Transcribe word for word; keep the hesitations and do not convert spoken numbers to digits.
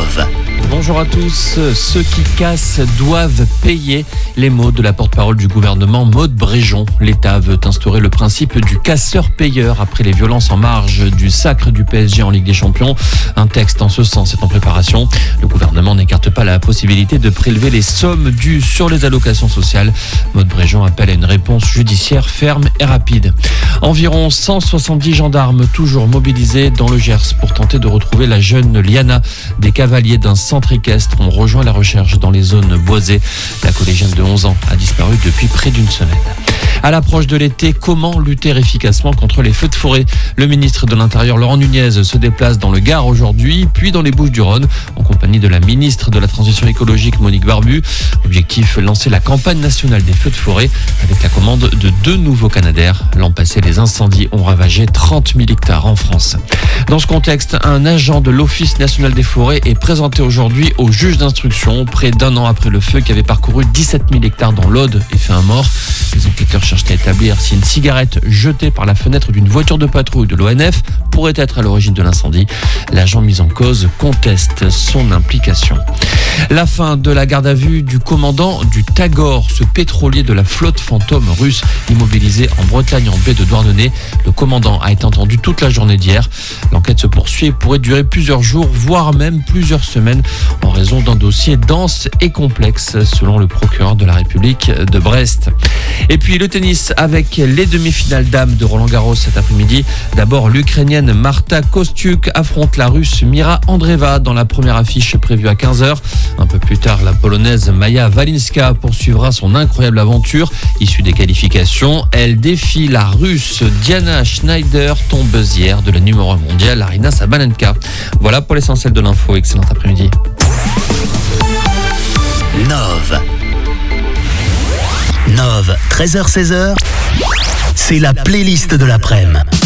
Nove. Bonjour à tous. Ceux qui cassent doivent payer. Les mots de la porte-parole du gouvernement, Maud Bréjon. L'État veut instaurer le principe du casseur-payeur après les violences en marge du sacre du P S G en Ligue des Champions. Un texte en ce sens est en préparation. Le gouvernement n'écarte pas la possibilité de prélever les sommes dues sur les allocations sociales. Maud Bréjon appelle à une réponse judiciaire ferme et rapide. Environ cent soixante-dix gendarmes toujours mobilisés dans le Gers pour tenter de retrouver la jeune Liana. Des cavaliers d'un centre équestre ont rejoint la recherche dans les zones boisées. La collégienne de onze ans a disparu depuis près d'une semaine. À l'approche de l'été, comment lutter efficacement contre les feux de forêt ? Le ministre de l'Intérieur, Laurent Nunez, se déplace dans le Gard aujourd'hui, puis dans les Bouches-du-Rhône, en compagnie de la ministre de la Transition écologique, Monique Barbu. Objectif, lancer la campagne nationale des feux de forêt avec la commande de deux nouveaux Canadair. L'an passé, les incendies ont ravagé trente mille hectares en France. Dans ce contexte, un agent de l'Office national des forêts est présenté aujourd'hui au juge d'instruction, près d'un an après le feu qui avait parcouru dix-sept mille hectares dans l'Aude et fait un mort. Les enquêteurs cherchent à établir si une cigarette jetée par la fenêtre d'une voiture de patrouille de l'O N F pourrait être à l'origine de l'incendie. L'agent mis en cause conteste son implication. La fin de la garde à vue du commandant du Tagor, ce pétrolier de la flotte fantôme russe immobilisé en Bretagne en baie de Douarnenez. Le commandant a été entendu toute la journée d'hier. L'enquête se poursuit et pourrait durer plusieurs jours, voire même plusieurs semaines, en raison d'un dossier dense et complexe, selon le procureur de la République de Brest. Et puis le tennis avec les demi-finales dames de Roland-Garros cet après-midi. D'abord, l'Ukrainienne Marta Kostyuk affronte la Russe Mira Andreeva dans la première affiche prévue à quinze heures. Un peu plus tard, la Polonaise Maja Walinska poursuivra son incroyable aventure. Issue des qualifications, elle défie la Russe Diana Schneider, tombeuse hier de la numéro un mondiale Aryna Sabalenka. Voilà pour l'essentiel de l'info. Excellent après-midi. Nove. Nove, treize heures seize heures, c'est la playlist de l'après-midi.